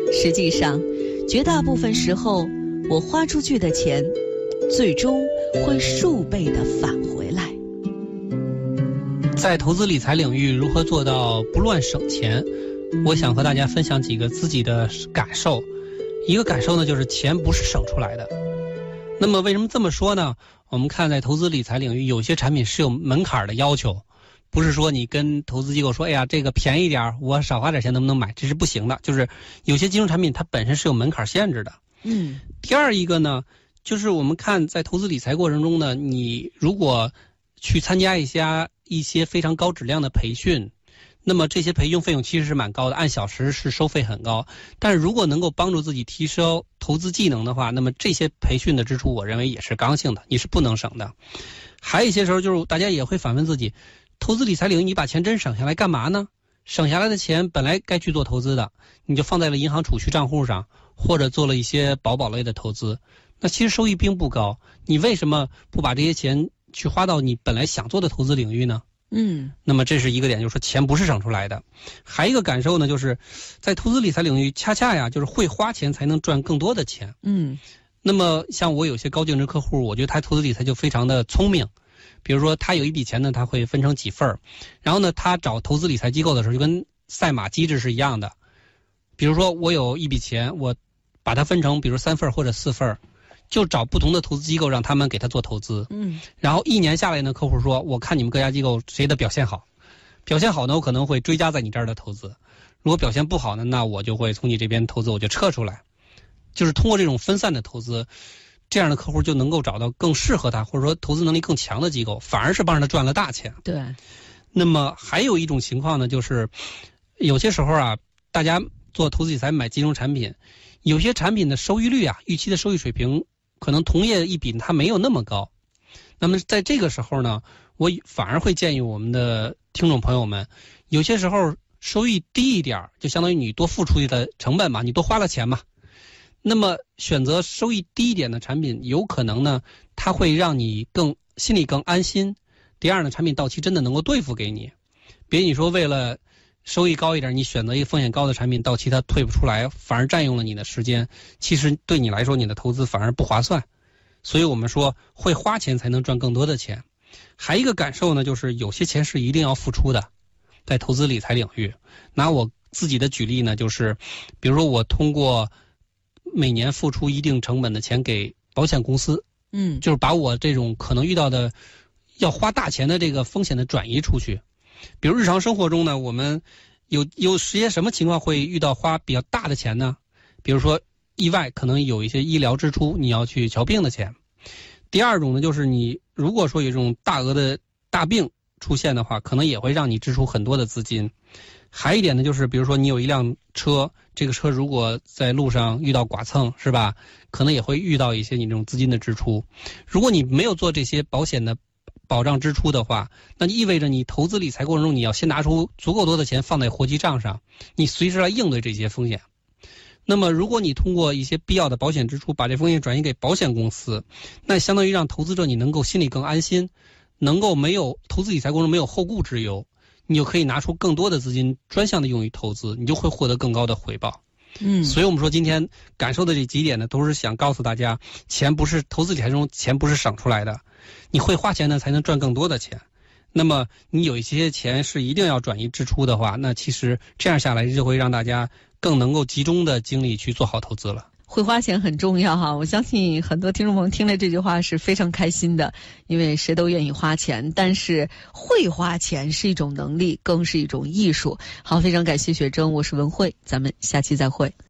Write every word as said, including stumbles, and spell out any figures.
实际上，绝大部分时候，我花出去的钱，最终会数倍的返回来。 在投资理财领域，如何做到不乱省钱？我想和大家分享几个自己的感受。一个感受呢，就是钱不是省出来的。那么为什么这么说呢？我们看在投资理财领域，有些产品是有门槛的要求，不是说你跟投资机构说，哎呀，这个便宜点，我少花点钱能不能买，这是不行的。就是有些金融产品它本身是有门槛限制的。 嗯。 第二一个呢，就是我们看在投资理财过程中呢，你如果去参加一些一些非常高质量的培训，那么这些培训费用其实是蛮高的，按小时是收费很高。但是如果能够帮助自己提升投资技能的话，那么这些培训的支出我认为也是刚性的，你是不能省的。还有一些时候就是大家也会反问自己，投资理财领域你把钱真省下来干嘛呢？省下来的钱本来该去做投资的，你就放在了银行储蓄账户上，或者做了一些保保类的投资，那其实收益并不高。你为什么不把这些钱去花到你本来想做的投资领域呢？ 嗯， 那么这是一个点，就是说钱不是省出来的。还一个感受呢，就是在投资理财领域，恰恰呀，就是会花钱才能赚更多的钱。 嗯， 那么像我有些高净值客户，我觉得他投资理财就非常的聪明。比如说他有一笔钱呢，他会分成几份儿，然后呢，他找投资理财机构的时候就跟赛马机制是一样的。比如说我有一笔钱，我把它分成比如三份或者四份，就找不同的投资机构让他们给他做投资。 嗯， 然后一年下来呢，客户说我看你们各家机构谁的表现好，表现好呢我可能会追加在你这儿的投资，如果表现不好呢，那我就会从你这边投资我就撤出来。就是通过这种分散的投资，这样的客户就能够找到更适合他或者说投资能力更强的机构，反而是帮着他赚了大钱。 对。 那么还有一种情况呢，就是有些时候啊，大家做投资理财买金融产品，有些产品的收益率啊，预期的收益水平可能同业一比它没有那么高。那么在这个时候呢，我反而会建议我们的听众朋友们，有些时候收益低一点，就相当于你多付出的成本嘛，你多花了钱嘛。那么选择收益低一点的产品，有可能呢，它会让你更心里更安心。第二呢，产品到期真的能够兑付给你，别你说为了收益高一点，你选择一个风险高的产品，到期它退不出来，反而占用了你的时间，其实对你来说你的投资反而不划算。所以我们说会花钱才能赚更多的钱。还一个感受呢，就是有些钱是一定要付出的，在投资理财领域。拿我自己的举例呢，就是比如说我通过每年付出一定成本的钱给保险公司， 嗯， 就是把我这种可能遇到的要花大钱的这个风险的转移出去。比如日常生活中呢，我们有有些什么情况会遇到花比较大的钱呢？比如说意外，可能有一些医疗支出，你要去瞧病的钱。第二种呢，就是你如果说有这种大额的大病出现的话，可能也会让你支出很多的资金。还一点呢，就是比如说你有一辆车，这个车如果在路上遇到剐蹭，是吧？可能也会遇到一些你这种资金的支出。如果你没有做这些保险的保障支出的话，那意味着你投资理财过程中，你要先拿出足够多的钱放在活期账上，你随时来应对这些风险。那么如果你通过一些必要的保险支出把这风险转移给保险公司，那相当于让投资者你能够心里更安心，能够没有投资理财过程中没有后顾之忧，你就可以拿出更多的资金专项的用于投资，你就会获得更高的回报。 嗯， 所以我们说今天感受的这几点呢，都是想告诉大家，钱不是投资理财中钱不是省出来的，你会花钱呢才能赚更多的钱。那么你有一些钱是一定要转移支出的话，那其实这样下来就会让大家更能够集中的精力去做好投资了。 会花钱很重要哈，我相信很多听众朋友听了这句话是非常开心的，因为谁都愿意花钱，但是会花钱是一种能力，更是一种艺术。好，非常感谢雪珍，我是文慧，咱们下期再会。